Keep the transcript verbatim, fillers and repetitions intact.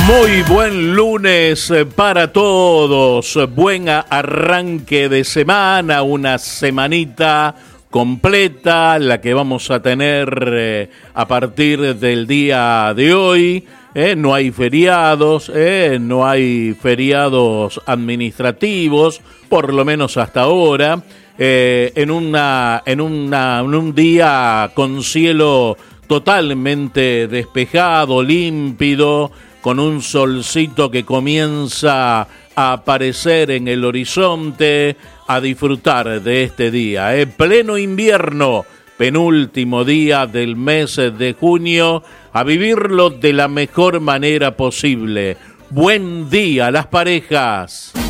Muy buen lunes para todos, buen arranque de semana, una semanita completa, la que vamos a tener eh, a partir del día de hoy. Eh, no hay feriados, eh, no hay feriados administrativos, por lo menos hasta ahora, eh, en, una, en, una, en un día con cielo totalmente despejado, límpido, con un solcito que comienza a aparecer en el horizonte, a disfrutar de este día. ¿eh? Pleno invierno, penúltimo día del mes de junio, a vivirlo de la mejor manera posible. Buen día, las parejas.